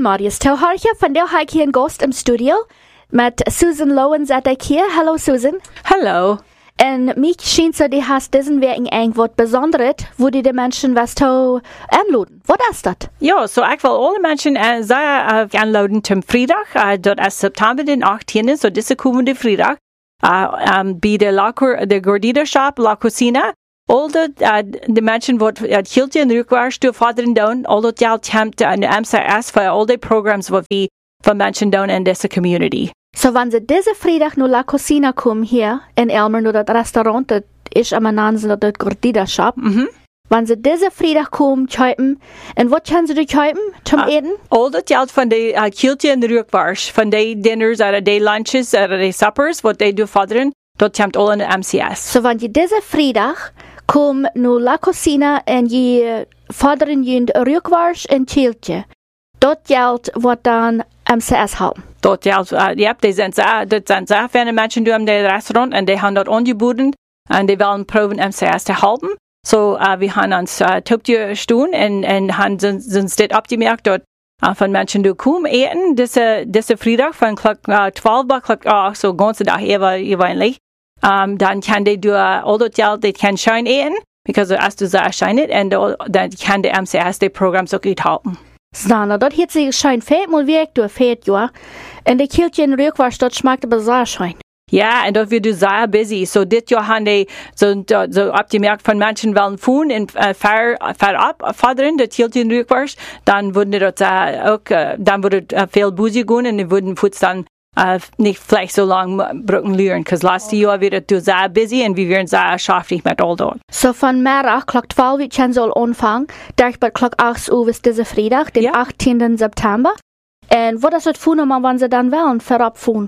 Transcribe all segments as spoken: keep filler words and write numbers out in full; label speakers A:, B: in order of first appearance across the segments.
A: Marius. Til hartje, vandaag heb ik hier een gast in studio met Susan Lowen zet ik hier. Hallo Susan.
B: Hallo.
A: En mich schijnt zo, die hast diesen werking eng wat besonders, wo die de mensen was toe aanloden. Wat is dat?
B: Ja, so ik wil alle mensen uh, zeggen uh, aanloden zum Vrijdag. Uh, dat is september den achttiende, so deze komende vrijdag. Uh, um, bij de, La, de Gordita Shop, La Cocina. Al de, uh, de mensen wat het hield in Rukwaars door vader en doen, al dat geld hebt aan de M C S voor al die programs wat we van mensen doen in deze community.
A: So, wenn sie diese Freitag nur La Cocina kommen hier in Elmer, nur das Restaurant, das ist am Nansen, das Gordita Shop.
B: Mhm.
A: Wenn sie diese Freitag kommen, kaufen, und was können sie kaufen zum
B: uh,
A: Eten?
B: Al dat geld van de uh, hield in Rukwaars, van de dinners, oder de lunches, oder de suppers, wat they do vaderen, dat komt al in de M C S.
A: So, wenn je diese Freitag kommen nur La Cocina und je vaderen je Rukwaars en Chiltje, dat geld wat dan M C S haben.
B: Dat geld, uh, yep, die zijn zo, dat zijn zo fijne mensen doen in het restaurant en die hebben dat aangeboden en die willen proberen M C S te helpen. So, uh, we hebben ons uh, topje staan en, en hebben ons dit opgemerkt dat uh, van mensen die komen eten, deze, deze vrijdag van klok uh, twaalf bij klok acht, so ganze dag eventueel. Um, dan kan die door al dat geld, die kan schijn eten, because als du zo schijnt, en dan kan de M C S die programs ook uithelpen.
A: Snana, dat heeft zich schijn vijfmaal werk door vijf jaar. En de keeltje in Rukwaars, dat smaakte bizar schijn.
B: Ja, en dat we dus zeer busy. So dit jaar hebben die zo, zo opgemerkt van mensen willen voeren en uh, ver, ver op vaderen, dat keeltje in Rukwaars. Dan worden dat uh, ook, uh, dan wordt het uh, veel busy gaan en die worden voets dan uh, niet vielleicht so lang brauchen leren. Because last okay. Jahr wird het dus zeer busy en we werden zeer schaftig met al dat.
A: So van middag, klok twaalf uur, kan ze al aanvangen. Daar bij klok acht uur is deze vrijdag, den ja. achttiende september. En wat is het voernummer, wanneer ze dan willen, verop voeren?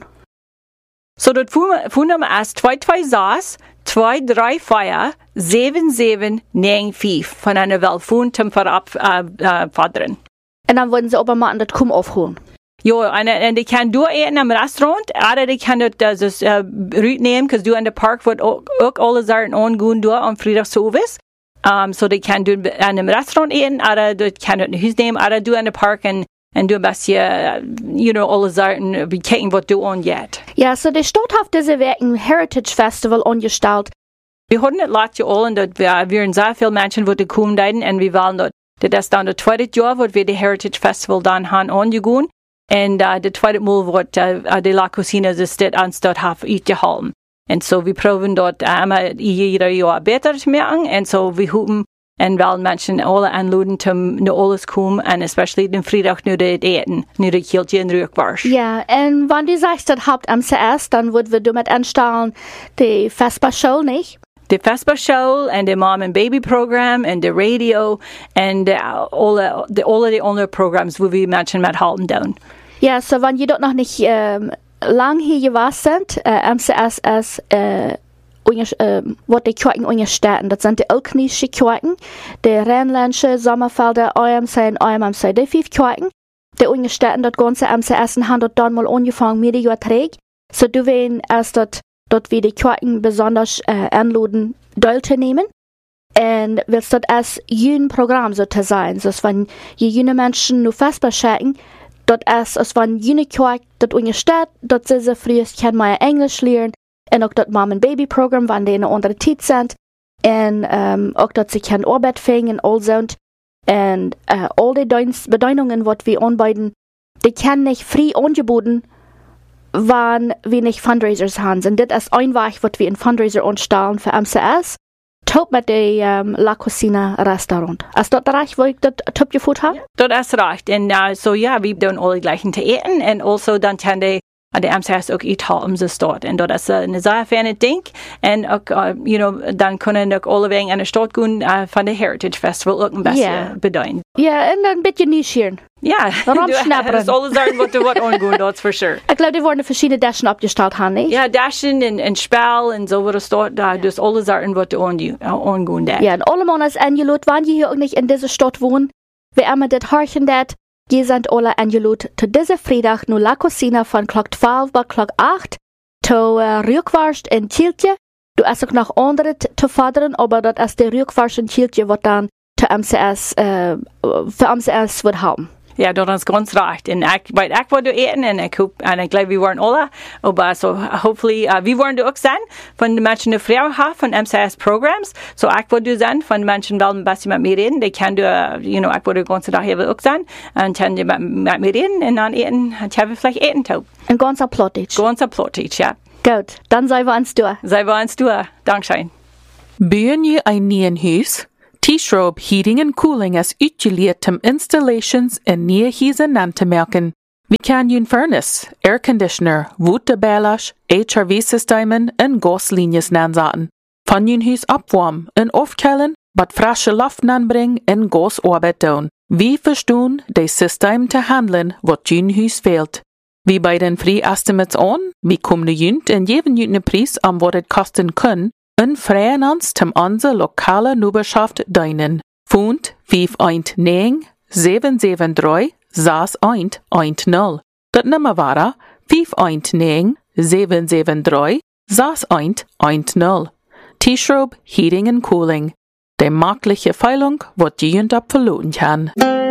B: So dat voernummer is twee twee zes, twee drie vier, zeven zeven negen vijf. Van een wel voeren te verop uh, uh, vaderen.
A: En dan worden ze op een maand dat kom afholen.
B: Ja, en, en die kan door eten in een restaurant, oder die kan dat dus uh, route nemen, because du in de park wordt ook, ook alle zaken aangaan door om vrijdag service. Um, so die kan doen in een restaurant eten, oder die kan het naar huis nemen, oder du in de park en en doen een beetje, you know, alle zaken bekijken wat du aangaat.
A: Ja, so de stad heeft deze week een Heritage Festival aangesteld.
B: We hadden het laatste jaar al en dat we weer zo veel mensen wat komen daten en we willen dat. Dat is dan het tweede jaar wat we de Heritage Festival dan gaan aangegaan. En uh, de tweede maal wordt uh, de La Cocina dus dit aanstad heeft uitgehouden. En zo so we proberen dat uh, ieder jaar beter te maken. En zo so we hopen en wel mensen alle aanloden om naar alles komen. En especially de vrijdag nu het eten, nu het keeltje in Rukwaars.
A: Ja, en wanneer je zegt dat hebt M C S, dan worden we damit aanstellen de Vespa-show, niet?
B: De Vespa-show en de mom and baby program en de radio en de alle de alle de andere programs waar we mensen met helpen doen.
A: Ja, so wanneer je dat nog niet um, lang hier geweest bent, uh, M C S is uh, uh, wat de kerken ondersteunen. Dat zijn de Elknische kerken, de Rijnlandse, Sommerfelder, O M C en O M M C. De vijf kerken, die ondersteunen dat ganze M C S en hebben dat dan mal angefangen midden jaar terug. So du wen als dat dat we de kerken besonders uh, aanloden deel te nemen. En willst dat als jun Programm so te zijn. Dus wenn je junge mensen nu vast beschädigen, dat is als wenn jene kerk dat ondersteunt, dat ze ze frühst kan maar Englisch leren. En ook dat mom and baby program, wanneer die in een andere tijd zijn. En um, ook dat ze kan arbeid vinden en al zo. En uh, al die bedoelingen wat we aanbieden, die kan niet vrij aangeboden wanneer we niet fundraisers hebben. En dit is een weg wat we een fundraiser aanstellen voor M C S. Top met de um, La Cocina restaurant. Is dat recht, wat ik dat top gevoerd heb?
B: Dat is recht. En uh, so ja, we doen alle gleichen te eten. En also dan kan de, de M C S ook uithalen ze stad. En dat is uh, een zeer fijne ding. En ook, uh, you know, dan kunnen ook alle wegen in de stad gaan uh, van de Heritage Festival ook een beetje yeah. beduiden.
A: Ja, en een beetje nieuwsgierig.
B: Ja,
A: dat
B: is alles zaken wat er wat aangaan, dat is for sure.
A: Ik geloof, die worden verschillende dashen opgesteld, hebben, niet?
B: Ja, dashen en, en spel en zo wordt stad, uh, ja. Dus alle zaken wat er aangaan.
A: Ja, en allemaal is aangeloot, wanneer je hier ook niet in deze stad woont, we hebben dit hartje dat, je zijn alle aangeloot te deze vrijdag nu La Cocina van klok twaalf bij klok acht, to uh, Rukwaars en Chiltje. Du is ook nog andere te vaderen, maar dat is de Rukwaars en Chiltje wat dan te M C S, uh, voor M C S wordt houden.
B: Ja, dat is ganz recht. En ik weet ook wat we eten en ik hoop, en ik geloof we worden alle, maar so hopefully, uh, we worden ook zijn van de mensen die vrouwen hebben van M C S programs. So ik word zijn van de mensen wel een beetje met me reden. Die kan uh, you know, ik word de ganze dag hebben ook zijn. En dan die met, met me reden en dan eten, en hebben we vielleicht eten toe.
A: Een ganzer Plottage.
B: Ganzer Plottage, ja.
A: Goed, dan zijn we aan het doen.
B: Zijn we aan het doen. Dankzij.
C: Bouwen je een nieuw huis? T-Schrob Heating and Cooling is uitgeleerd om installations in nieuwe huizen aan te merken. We kan je een furnace, airconditioner, waterballast, H R V-systemen en gaslijnen aanzetten. Van je huis opwarmen en afkoelen, wat frisse lucht aanbrengen en gasarbeid doen. We verstaan de systeem te handelen wat je huis fehlt. We bieden free estimates aan, we komen junt en geven je een prijs om wat het kosten kan, en vrijen ons om onze lokale Nuberschaft dienen. Phone vijf een negen zeven zeven drie zes een een nul. Dat nummer waren vijf een negen zeven zeven drie zes een een nul. T-Schrob Heating and Cooling. De makkelijke Feilung, wat je junt op verloren kan.